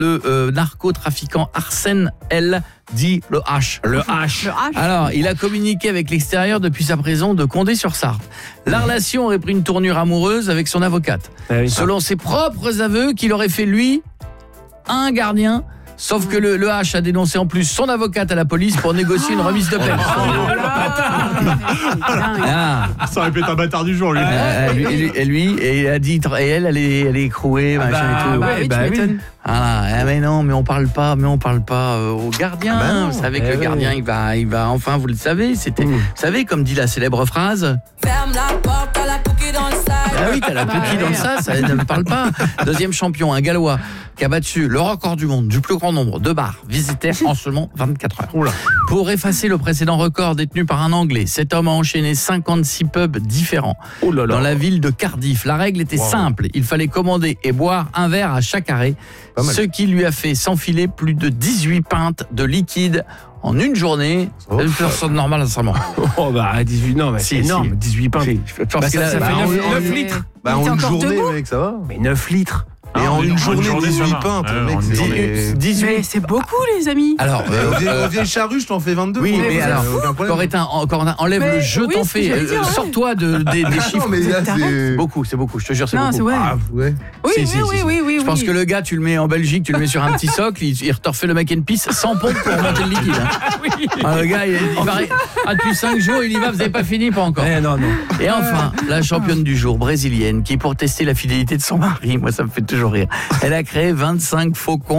le narcotrafiquant Arsène L. dit le H. Le H. Alors, il a communiqué avec l'extérieur depuis sa prison de Condé-sur-Sarthe. La relation aurait pris une tournure amoureuse avec son avocate. Selon ses propres aveux, qu'il aurait fait, lui, un gardien. Sauf que le H a dénoncé en plus son avocate à la police pour négocier une remise de peine. Ça aurait pu être un bâtard du jour, lui. Et il a dit, et elle est écrouée, machin et tout. Oui. Mais non, mais on parle pas au gardien. Vous savez que le gardien, il va, enfin, vous le savez, vous savez, comme dit la célèbre phrase. Ferme la porte, t'as la cookie dans le sac. Ah oui, t'as la cookie dans le sac, ça ne parle pas. Deuxième champion, un Gallois, qui a battu le record du monde du plus grand nombre de bars visités en seulement 24 heures. Pour effacer le précédent record détenu par un Anglais, cet homme a enchaîné 56 pubs différents dans la ville de Cardiff. La règle était simple, il fallait commander et boire un verre à chaque arrêt, ce qui lui a fait s'enfiler plus de 18 pintes de liquide en une journée. C'est une personne normale, sincèrement. 18, non, mais c'est énorme, 18 pintes. Ça fait 9 litres. En une journée, mec, ça va. Mais 9 litres. Et en une journée, 18 pintes, mec, Mais c'est beaucoup, les amis. Alors, au vieille charrue, je t'en fais 22. Oui, mais alors, Corentin, enlève le jeu, t'en fais. Sors-toi des chiffres. Mais là, c'est beaucoup, je te jure, c'est beaucoup. Oui. Je pense que le gars, tu le mets en Belgique, tu le mets sur un petit socle, il te refait le mac and peace sans pompe pour remonter le liquide. Le gars, il va depuis 5 jours, il y va, vous n'avez pas fini, pas encore. Non. Et enfin, la championne du jour, brésilienne, qui pour tester la fidélité de son mari, moi ça me fait toujours rire, elle a créé 25 faux comptes